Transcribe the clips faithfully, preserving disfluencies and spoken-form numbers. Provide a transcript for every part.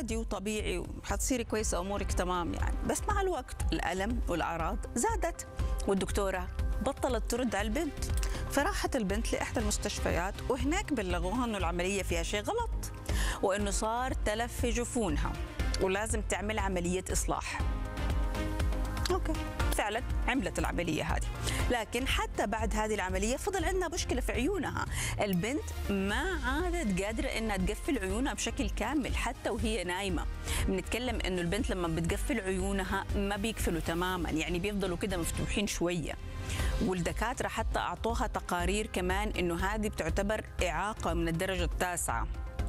عادي وطبيعي وحتصيري كويسه امورك تمام يعني. بس مع الوقت الالم والاعراض زادت والدكتوره بطلت ترد على البنت، فراحت البنت لاحدى المستشفيات وهناك بلغوها انه العمليه فيها شيء غلط وانه صار تلف في جفونها ولازم تعمل عمليه اصلاح. اوكي فعلا عملت العمليه هذه، لكن حتى بعد هذه العمليه فضل عندنا مشكله في عيونها. البنت ما عادت قادره انها تقفل عيونها بشكل كامل حتى وهي نايمه. بنتكلم انه البنت لما بتقفل عيونها ما بيقفلوا تماما، يعني بيفضلوا كده مفتوحين شويه. والدكاتره حتى اعطوها تقارير كمان انه هذه بتعتبر اعاقه من الدرجه التاسعه.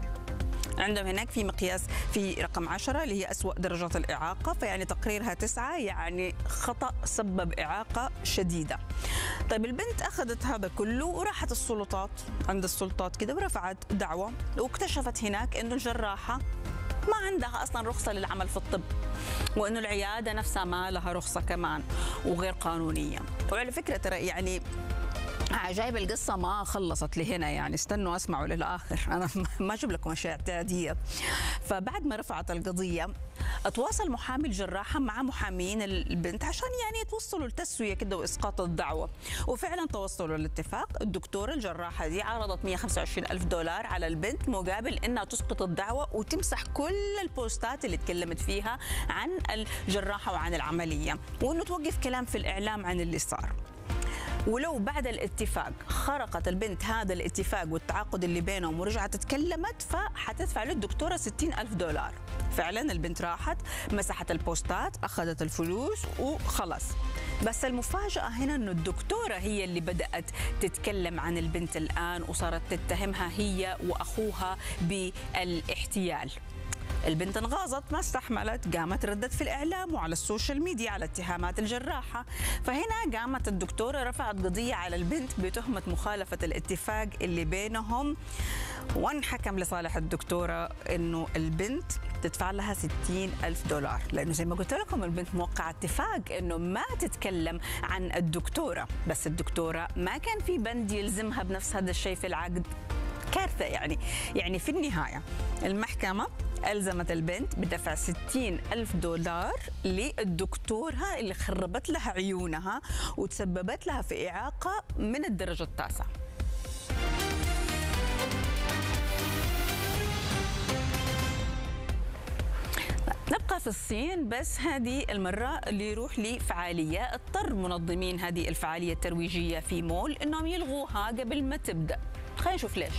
عندهم هناك في مقياس في رقم عشرة اللي هي أسوأ درجات الإعاقة، فيعني تقريرها تسعة، يعني خطأ سبب إعاقة شديدة. طيب البنت أخذت هذا كله وراحت السلطات عند السلطات كده ورفعت دعوة، واكتشفت هناك إنه الجراحة ما عندها أصلا رخصة للعمل في الطب، وإنه العيادة نفسها ما لها رخصة كمان وغير قانونية. وعلى فكرة ترى يعني عجائب القصة ما خلصت لهنا، يعني استنوا اسمعوا للآخر، أنا ما أجيب لكم أشياء اعتيادية. فبعد ما رفعت القضية اتواصل محامي الجراحة مع محامين البنت عشان يعني يتوصلوا لتسوية كده وإسقاط الدعوة، وفعلا توصلوا للاتفاق. الدكتورة الجراحة دي عرضت مئة وخمسة وعشرين ألف دولار على البنت مقابل إنها تسقط الدعوة وتمسح كل البوستات اللي تكلمت فيها عن الجراحة وعن العملية، وإنه توقف كلام في الإعلام عن اللي صار. ولو بعد الاتفاق خرقت البنت هذا الاتفاق والتعاقد اللي بينهم ورجعت تكلمت فحتدفع للدكتورة ستين ألف دولار. فعلا البنت راحت مسحت البوستات أخذت الفلوس وخلص. بس المفاجأة هنا أنه الدكتورة هي اللي بدأت تتكلم عن البنت الآن وصارت تتهمها هي وأخوها بالاحتيال. البنت انغاظت ما استحملت، قامت ردت في الإعلام وعلى السوشيال ميديا على اتهامات الجراحة. فهنا قامت الدكتورة رفعت قضية على البنت بتهمة مخالفة الاتفاق اللي بينهم، وانحكم لصالح الدكتورة إنه البنت تدفع لها ستين ألف دولار، لأنه زي ما قلت لكم البنت موقعة اتفاق إنه ما تتكلم عن الدكتورة، بس الدكتورة ما كان في بند يلزمها بنفس هذا الشيء في العقد. كارثة يعني. يعني في النهاية المحكمة ألزمت البنت بدفع ستين ألف دولار للدكتورة اللي خربت لها عيونها وتسببت لها في إعاقة من الدرجة التاسعة. نبقى في الصين، بس هذه المرة اللي يروح لفعالية اضطر منظمين هذه الفعالية الترويجية في مول إنهم يلغوها قبل ما تبدأ. خلينا نشوف ليش.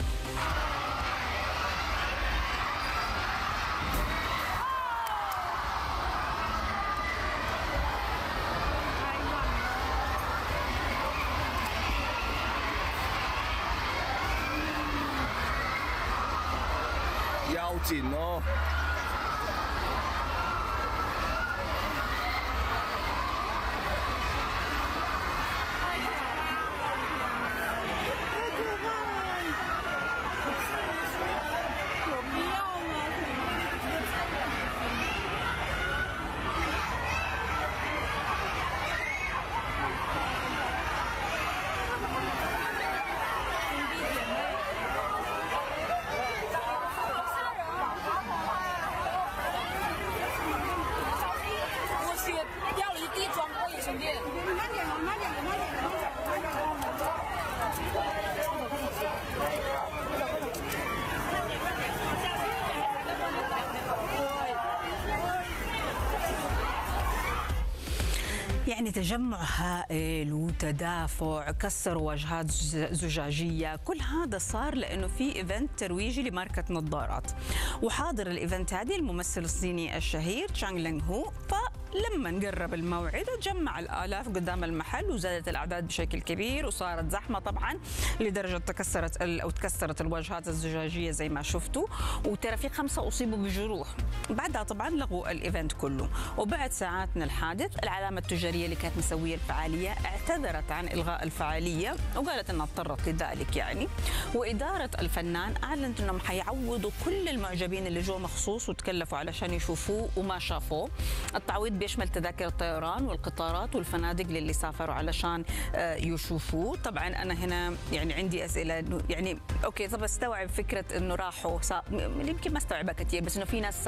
腰紧哦。 يعني تجمع هائل وتدافع، كسروا واجهات زجاجية، كل هذا صار لأنه في إيفنت ترويجي لماركة نظارات، وحاضر الإيفنت هذه الممثل الصيني الشهير تشانغ لينغ هو. فلما قرب الموعد جمع الآلاف قدام المحل وزادت الأعداد بشكل كبير وصارت زحمة طبعا لدرجة تكسرت أو تكسرت الواجهات الزجاجية زي ما شفتوا، وترى في خمسة أصيبوا بجروح. بعدها طبعا لغوا الإيفنت كله، وبعد ساعات من الحادث العلامة التجارية اللي كانت مسوية الفعالية اعتذرت عن إلغاء الفعالية وقالت أنها اضطرت لذلك يعني. وإدارة الفنان أعلنت أنهم حيعوضوا كل المعجبين اللي جو مخصوص وتكلفوا علشان يشوفوه وما شافوه. التعويض بيشمل تذاكر الطيران والقطارات والفنادق للي سافروا علشان يشوفوه. طبعا أنا هنا يعني عندي أسئلة إنه يعني أوكي طب استوعب فكرة إنه راحوا يمكن ما استوعبها كثير، بس إنه في ناس